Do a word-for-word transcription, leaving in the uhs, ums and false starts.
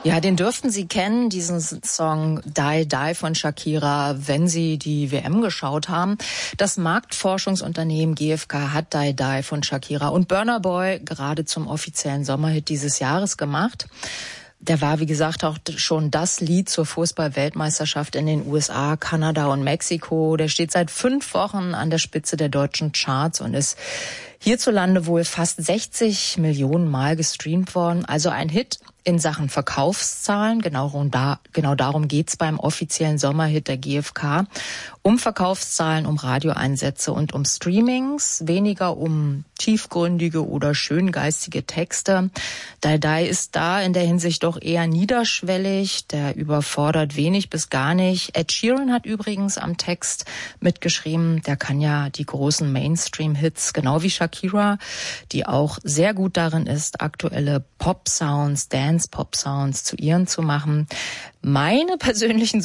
Ja, den dürften Sie kennen, diesen Song Die Die von Shakira, wenn Sie die W M geschaut haben. Das Marktforschungsunternehmen G F K hat Die Die von Shakira und Burna Boy gerade zum offiziellen Sommerhit dieses Jahres gemacht. Der war, wie gesagt, auch schon das Lied zur Fußball-Weltmeisterschaft in den U S A, Kanada und Mexiko. Der steht seit fünf Wochen an der Spitze der deutschen Charts und ist hierzulande wohl fast sechzig Millionen Mal gestreamt worden. Also ein Hit in Sachen Verkaufszahlen. Genau, da, genau darum geht's beim offiziellen Sommerhit der G F K. Um Verkaufszahlen, um Radioeinsätze und um Streamings, weniger um tiefgründige oder schöngeistige Texte. Die Die ist da in der Hinsicht doch eher niederschwellig, der überfordert wenig bis gar nicht. Ed Sheeran hat übrigens am Text mitgeschrieben, der kann ja die großen Mainstream-Hits, genau wie Shakira, die auch sehr gut darin ist, aktuelle Pop-Sounds, Dance-Pop-Sounds zu ihren zu machen. Meine persönlichen